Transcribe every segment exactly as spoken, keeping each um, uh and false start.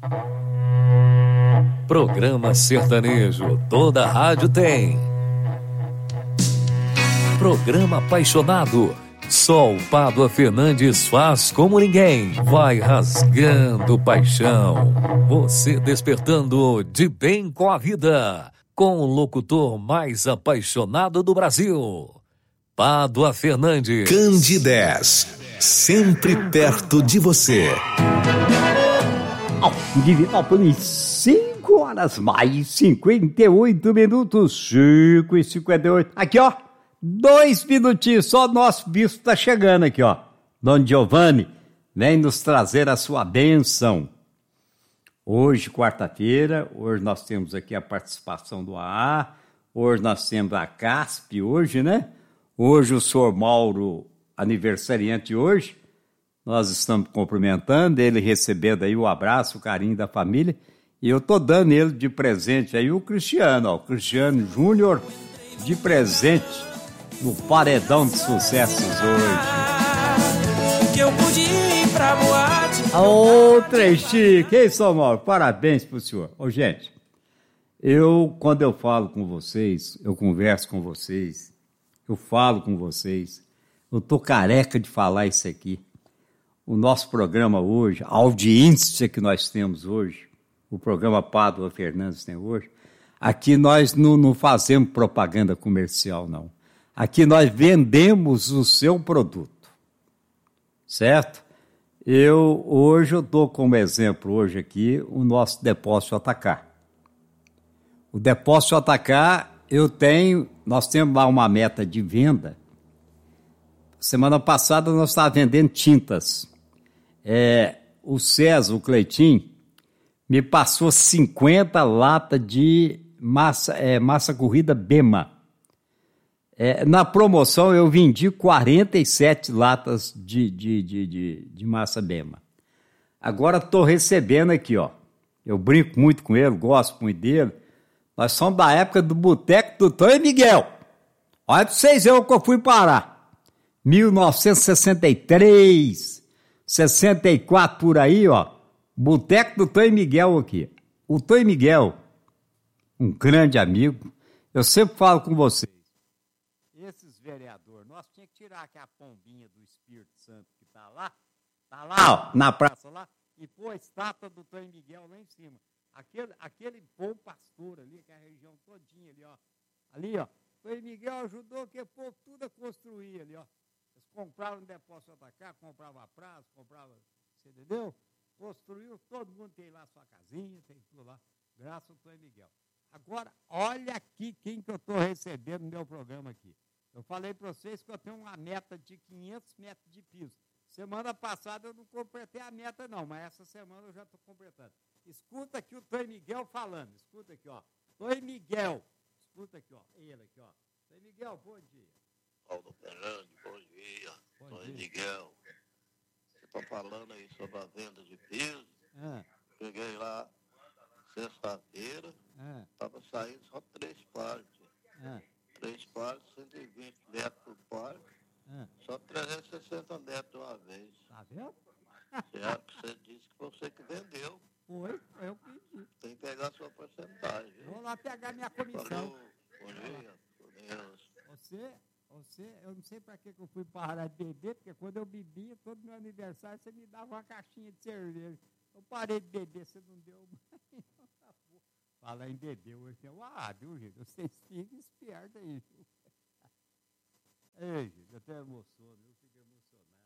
Programa sertanejo, toda rádio tem. Programa apaixonado, só o Pádua Fernandes faz como ninguém. Vai rasgando paixão, você despertando de bem com a vida, com o locutor mais apaixonado do Brasil, Pádua Fernandes. Candidez, sempre perto de você. Divinópolis, cinco horas mais cinquenta e oito minutos, cinco e cinquenta e oito. Aqui, ó, dois minutinhos, só nosso bispo tá chegando aqui, ó. Dom Giovanni, vem nos trazer a sua bênção. Hoje, quarta-feira, hoje nós temos aqui a participação do A A, hoje nós temos a C A S P, hoje, né? Hoje o senhor Mauro, aniversariante hoje, nós estamos cumprimentando, ele recebendo aí o abraço, o carinho da família, e eu tô dando ele de presente aí o Cristiano, ó, o Cristiano Júnior, de presente no Paredão de Sucessos hoje. Que eu pude ir pra boate. Ô, Trechique, hein, São Mauro? Parabéns pro senhor. Ô, gente, eu, quando eu falo com vocês, eu converso com vocês, eu falo com vocês, eu tô careca de falar isso aqui. O nosso programa hoje, a audiência que nós temos hoje, o programa Pádua Fernandes tem hoje, aqui nós não, não fazemos propaganda comercial, não. Aqui nós vendemos o seu produto, certo? Eu, hoje, eu dou como exemplo, hoje aqui, o nosso depósito J K. O depósito J K, eu tenho, nós temos lá uma meta de venda. Semana passada nós estávamos vendendo tintas. É, o César, o Cleitinho, me passou cinquenta latas de massa, é, massa corrida Bema. É, na promoção eu vendi quarenta e sete latas de, de, de, de, de massa Bema. Agora estou recebendo aqui, ó. Eu brinco muito com ele, gosto muito dele. Nós somos da época do Boteco do Tonho Miguel. Olha para vocês verem o que eu fui parar. mil novecentos e sessenta e três... sessenta e quatro por aí, ó, Boteco do Tonho Miguel aqui. O Tonho Miguel, um grande amigo, eu sempre falo com vocês, esses vereadores, nós tínhamos que tirar aqui a pombinha do Espírito Santo que tá lá, tá lá, ó, na praça lá, e pôr a estátua do Tonho Miguel lá em cima. Aquele, aquele bom pastor ali, que é a região todinha ali, ó, ali, ó, Tonho Miguel ajudou que o povo tudo a construir ali, ó. Eles compraram um depósito J K, compravam a praça, compravam, você entendeu? Construiu, todo mundo tem lá sua casinha, tem tudo lá, graças ao Tonho Miguel. Agora, olha aqui quem que eu estou recebendo no meu programa aqui. Eu falei para vocês que eu tenho uma meta de quinhentos metros de piso. Semana passada eu não completei a meta não, mas essa semana eu já estou completando. Escuta aqui o Tonho Miguel falando, escuta aqui, ó. Tonho Miguel, escuta aqui, ó, ele aqui, ó. Tonho Miguel, bom dia. Paulo Fernandes, bom dia. Oi, Miguel. Você está falando aí sobre a venda de piso. Ah. Cheguei lá sexta-feira, estava ah. saindo só três partes. Ah. Três partes, cento e vinte metros por parte. Ah. Só trezentos e sessenta metros de uma vez. Tá vendo? Certo, você disse que você que vendeu. Foi, foi eu que pedi. Tem que pegar a sua porcentagem. Viu? Vou lá pegar minha comissão. Falou, bom dia, por Deus. Você... Você, eu não sei para que eu fui parar de beber, porque quando eu bebia, todo meu aniversário, você me dava uma caixinha de cerveja. Eu parei de beber, você não deu mais. Fala em beber, hoje tem o ah, viu, gente? Vocês ficam espertos aí, viu? Ei, gente, eu até emociono, eu fico emocionado,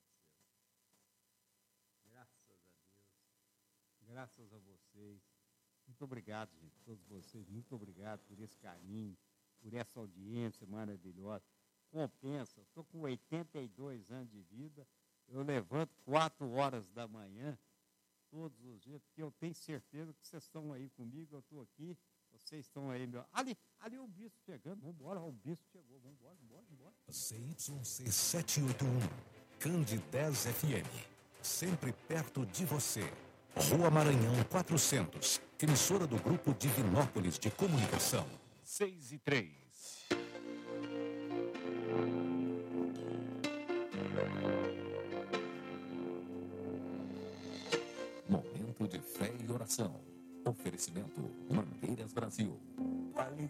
meu Deus do céu. Graças a Deus, graças a vocês. Muito obrigado, gente, todos vocês, muito obrigado por esse carinho, por essa audiência maravilhosa. Compensa, estou com oitenta e dois anos de vida, eu levanto quatro horas da manhã, todos os dias, porque eu tenho certeza que vocês estão aí comigo, eu estou aqui, vocês estão aí, meu... Ali, ali o bispo chegando, vamos embora, o bispo chegou, vamos embora, vamos embora, vamos embora. C Y C setecentos e oitenta e um, Candidez F M, sempre perto de você. Rua Maranhão quatrocentos, emissora do Grupo Divinópolis de Comunicação. seis e três. Momento de fé e coração. Oferecimento Mangueiras Brasil. Qualidade.